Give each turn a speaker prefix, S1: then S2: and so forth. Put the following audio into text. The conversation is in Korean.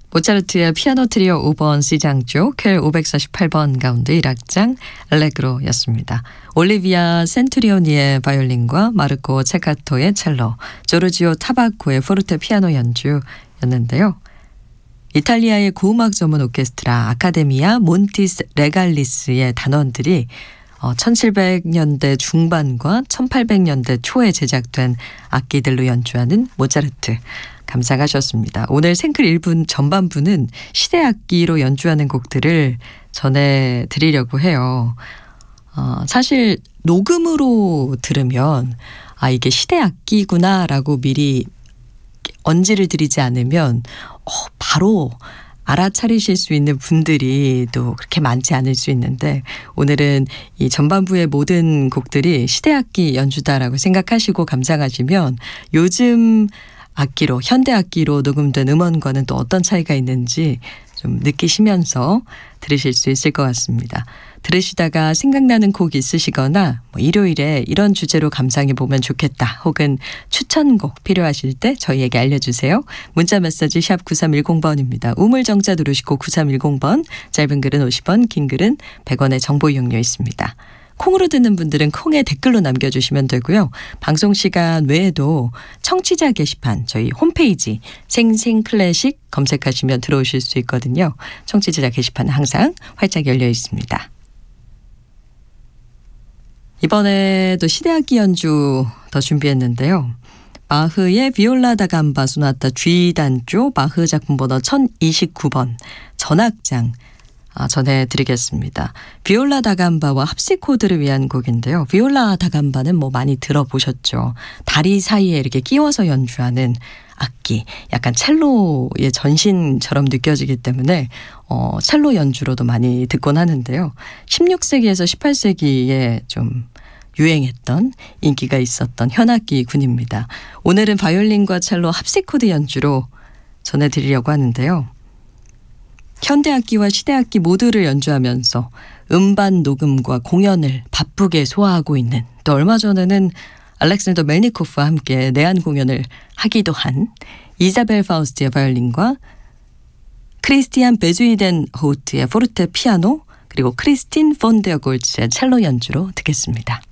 S1: 모차르트의 피아노 트리오 5번 C장조 켈 548번 가운데 1악장 알레그로였습니다. 올리비아 센투리오니의 바이올린과 마르코 체카토의 첼로, 조르지오 타바코의 포르테 피아노 연주였는데요. 이탈리아의 고음악 전문 오케스트라 아카데미아 몬티스 레갈리스의 단원들이 1700년대 중반과 1800년대 초에 제작된 악기들로 연주하는 모차르트 감상하셨습니다. 오늘 생클 1분 전반부는 시대 악기로 연주하는 곡들을 전해드리려고 해요. 사실 녹음으로 들으면 이게 시대 악기구나라고 미리 언지를 드리지 않으면 바로 알아차리실 수 있는 분들이 또 그렇게 많지 않을 수 있는데, 오늘은 이 전반부의 모든 곡들이 시대악기 연주다라고 생각하시고 감상하시면 요즘 악기로, 현대 악기로 녹음된 음원과는 또 어떤 차이가 있는지 좀 느끼시면서 들으실 수 있을 것 같습니다. 들으시다가 생각나는 곡 있으시거나 일요일에 이런 주제로 감상해 보면 좋겠다, 혹은 추천곡 필요하실 때 저희에게 알려주세요. 문자 메시지 샵 9310번입니다. 우물정자 누르시고 9310번, 짧은 글은 50원, 긴 글은 100원의 정보 이용료 있습니다. 콩으로 듣는 분들은 콩에 댓글로 남겨주시면 되고요. 방송 시간 외에도 청취자 게시판, 저희 홈페이지 생생클래식 검색하시면 들어오실 수 있거든요. 청취자 게시판은 항상 활짝 열려 있습니다. 이번에도 시대악기 연주 더 준비했는데요. 바흐의 비올라 다 감바 소나타 G단조, 바흐 작품 번호 1029번 전악장 전해드리겠습니다. 비올라 다감바와 합시코드를 위한 곡인데요. 비올라 다감바는 많이 들어보셨죠. 다리 사이에 이렇게 끼워서 연주하는 악기, 약간 첼로의 전신처럼 느껴지기 때문에 첼로 연주로도 많이 듣곤 하는데요. 16세기에서 18세기에 좀 유행했던, 인기가 있었던 현악기 군입니다. 오늘은 바이올린과 첼로 합시코드 연주로 전해드리려고 하는데요. 현대악기와 시대악기 모두를 연주하면서 음반 녹음과 공연을 바쁘게 소화하고 있는, 또 얼마 전에는 알렉산더 멜니코프와 함께 내한 공연을 하기도 한 이자벨 파우스트의 바이올린과 크리스티안 베주이덴 호우트의 포르테 피아노, 그리고 크리스틴 폰 데어 골츠의 첼로 연주로 듣겠습니다.